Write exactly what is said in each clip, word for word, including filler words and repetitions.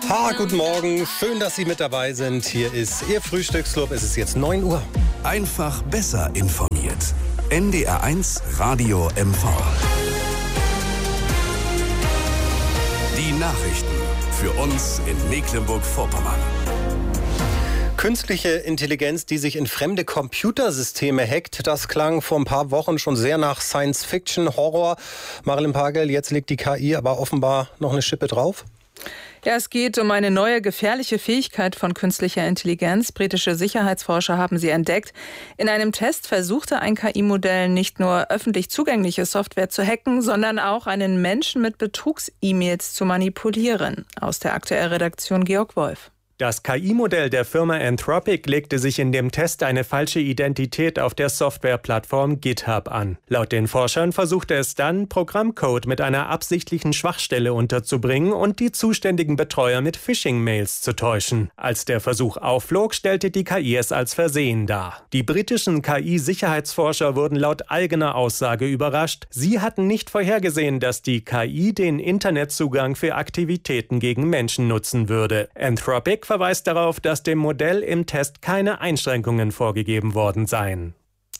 Ha, guten Morgen. Schön, dass Sie mit dabei sind. Hier ist Ihr Frühstücksclub. Es ist jetzt neun Uhr. Einfach besser informiert. N D R eins Radio M V. Die Nachrichten für uns in Mecklenburg-Vorpommern. Künstliche Intelligenz, die sich in fremde Computersysteme hackt, das klang vor ein paar Wochen schon sehr nach Science-Fiction, Horror. Marilyn Pagel, jetzt legt die K I aber offenbar noch eine Schippe drauf. Ja, es geht um eine neue gefährliche Fähigkeit von künstlicher Intelligenz. Britische Sicherheitsforscher haben sie entdeckt. In einem Test versuchte ein K I-Modell nicht nur öffentlich zugängliche Software zu hacken, sondern auch einen Menschen mit Betrugs-E-Mails zu manipulieren. Aus der Aktuell-Redaktion Georg Wolf. Das K I-Modell der Firma Anthropic legte sich in dem Test eine falsche Identität auf der Softwareplattform GitHub an. Laut den Forschern versuchte es dann, Programmcode mit einer absichtlichen Schwachstelle unterzubringen und die zuständigen Betreuer mit Phishing-Mails zu täuschen. Als der Versuch aufflog, stellte die K I es als Versehen dar. Die britischen K I-Sicherheitsforscher wurden laut eigener Aussage überrascht. Sie hatten nicht vorhergesehen, dass die K I den Internetzugang für Aktivitäten gegen Menschen nutzen würde. Anthropic verweist darauf, dass dem Modell im Test keine Einschränkungen vorgegeben worden seien.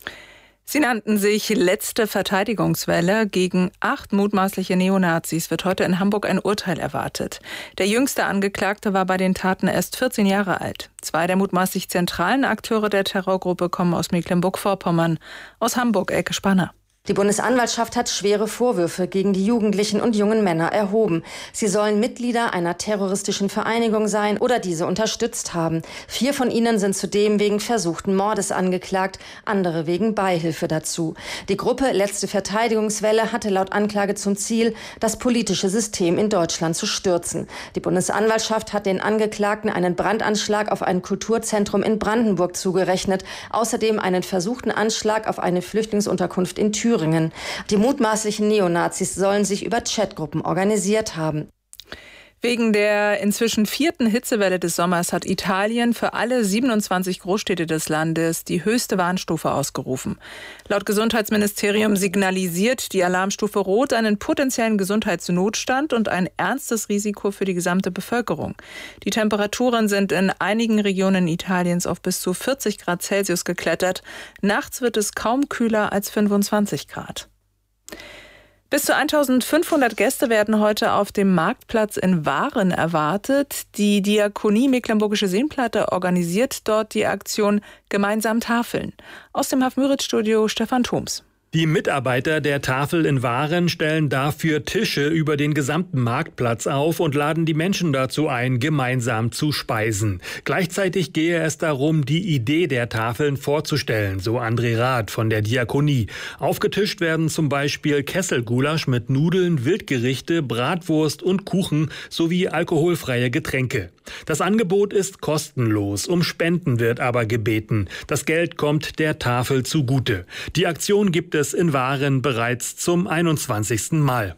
Sie nannten sich letzte Verteidigungswelle. Gegen acht mutmaßliche Neonazis wird heute in Hamburg ein Urteil erwartet. Der jüngste Angeklagte war bei den Taten erst vierzehn Jahre alt. Zwei der mutmaßlich zentralen Akteure der Terrorgruppe kommen aus Mecklenburg-Vorpommern. Aus Hamburg, Elke Spanner. Die Bundesanwaltschaft hat schwere Vorwürfe gegen die Jugendlichen und jungen Männer erhoben. Sie sollen Mitglieder einer terroristischen Vereinigung sein oder diese unterstützt haben. Vier von ihnen sind zudem wegen versuchten Mordes angeklagt, andere wegen Beihilfe dazu. Die Gruppe Letzte Verteidigungswelle hatte laut Anklage zum Ziel, das politische System in Deutschland zu stürzen. Die Bundesanwaltschaft hat den Angeklagten einen Brandanschlag auf ein Kulturzentrum in Brandenburg zugerechnet, außerdem einen versuchten Anschlag auf eine Flüchtlingsunterkunft in Thüringen. Die mutmaßlichen Neonazis sollen sich über Chatgruppen organisiert haben. Wegen der inzwischen vierten Hitzewelle des Sommers hat Italien für alle siebenundzwanzig Großstädte des Landes die höchste Warnstufe ausgerufen. Laut Gesundheitsministerium signalisiert die Alarmstufe Rot einen potenziellen Gesundheitsnotstand und ein ernstes Risiko für die gesamte Bevölkerung. Die Temperaturen sind in einigen Regionen Italiens auf bis zu vierzig Grad Celsius geklettert. Nachts wird es kaum kühler als fünfundzwanzig Grad. Bis zu eintausendfünfhundert Gäste werden heute auf dem Marktplatz in Waren erwartet. Die Diakonie Mecklenburgische Seenplatte organisiert dort die Aktion Gemeinsam Tafeln. Aus dem Haf-Müritz-Studio Stefan Thoms. Die Mitarbeiter der Tafel in Waren stellen dafür Tische über den gesamten Marktplatz auf und laden die Menschen dazu ein, gemeinsam zu speisen. Gleichzeitig gehe es darum, die Idee der Tafeln vorzustellen, so André Rath von der Diakonie. Aufgetischt werden zum Beispiel Kesselgulasch mit Nudeln, Wildgerichte, Bratwurst und Kuchen sowie alkoholfreie Getränke. Das Angebot ist kostenlos, um Spenden wird aber gebeten. Das Geld kommt der Tafel zugute. Die Aktion gibt es in Waren bereits zum einundzwanzigsten Mal.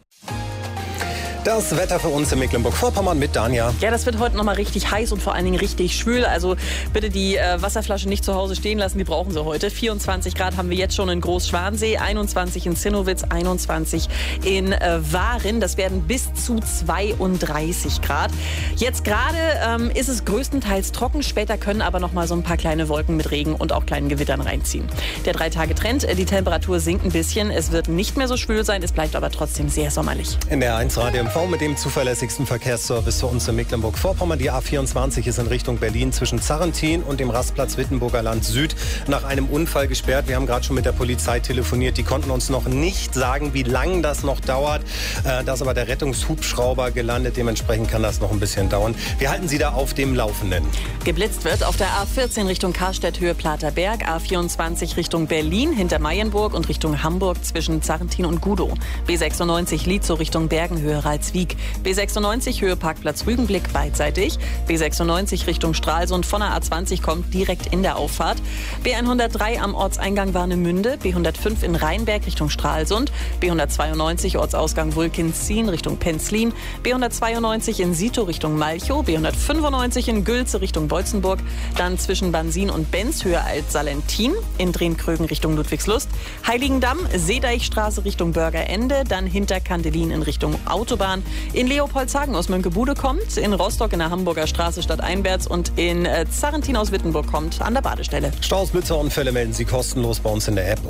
Das Wetter für uns in Mecklenburg-Vorpommern mit Danja. Ja, das wird heute nochmal richtig heiß und vor allen Dingen richtig schwül. Also bitte die äh, Wasserflasche nicht zu Hause stehen lassen, die brauchen sie heute. vierundzwanzig Grad haben wir jetzt schon in Großschwansee, einundzwanzig in Zinnowitz, einundzwanzig in äh, Waren. Das werden bis zu zweiunddreißig Grad. Jetzt gerade ähm, ist es größtenteils trocken, später können aber nochmal so ein paar kleine Wolken mit Regen und auch kleinen Gewittern reinziehen. Der Drei-Tage-Trend, die Temperatur sinkt ein bisschen. Es wird nicht mehr so schwül sein, es bleibt aber trotzdem sehr sommerlich. In der eins Radio mit dem zuverlässigsten Verkehrsservice für uns in Mecklenburg-Vorpommern. Die A vierundzwanzig ist in Richtung Berlin zwischen Zarrentin und dem Rastplatz Wittenburger Land Süd nach einem Unfall gesperrt. Wir haben gerade schon mit der Polizei telefoniert. Die konnten uns noch nicht sagen, wie lange das noch dauert. Da ist aber der Rettungshubschrauber gelandet. Dementsprechend kann das noch ein bisschen dauern. Wir halten Sie da auf dem Laufenden. Geblitzt wird auf der A vierzehn Richtung Karstedt, Höhe Platerberg, A vierundzwanzig Richtung Berlin, hinter Mayenburg und Richtung Hamburg zwischen Zarrentin und Gudow. B sechsundneunzig Lietzow Richtung Bergen, Höhe Ralswiek. B sechsundneunzig Höhe Parkplatz Rügenblick beidseitig. B sechsundneunzig Richtung Stralsund von der A zwanzig kommt direkt in der Auffahrt. B hundertdrei am Ortseingang Warnemünde. B hundertfünf in Rheinberg Richtung Stralsund. B hundertzweiundneunzig Ortsausgang Wulkinszien Richtung Penzlin. B hundertzweiundneunzig in Sito Richtung Malchow. B hundertfünfundneunzig in Gülze Richtung Beutzenburg. Dann zwischen Bansin und Benz Höhe Alt-Salentin. In Drehkrögen Richtung Ludwigslust. Heiligendamm, Seedeichstraße Richtung Bürgerende. Dann hinter Kandelin in Richtung Autobahn. fahren. In Leopoldshagen aus Mönkebude kommt, in Rostock in der Hamburger Straße stadteinwärts und in Zarrentin aus Wittenburg kommt an der Badestelle. Staus, Blitzer, Unfälle melden Sie kostenlos bei uns in der App